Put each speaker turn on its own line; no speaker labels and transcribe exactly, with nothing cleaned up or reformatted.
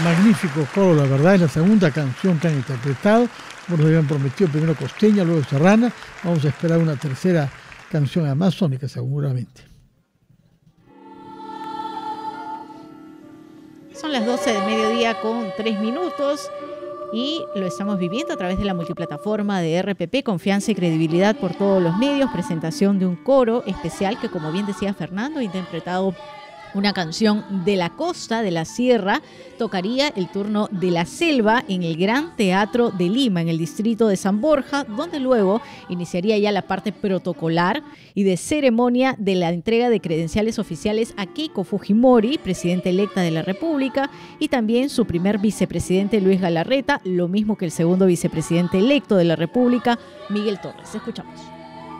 magnífico coro, la verdad, es la segunda canción que han interpretado. Bueno, habían prometido primero Costeña, luego Serrana. Vamos a esperar una tercera canción amazónica seguramente.
Son las doce del mediodía con tres minutos y lo estamos viviendo a través de la multiplataforma de R P P, confianza y credibilidad por todos los medios, presentación de un coro especial que, como bien decía Fernando, ha interpretado una canción de la costa, de la sierra. Tocaría el turno de la selva en el Gran Teatro de Lima, en el distrito de San Borja, donde luego iniciaría ya la parte protocolar y de ceremonia de la entrega de credenciales oficiales a Keiko Fujimori, presidenta electa de la República, y también su primer vicepresidente Luis Galarreta, lo mismo que el segundo vicepresidente electo de la República, Miguel Torres. Escuchamos.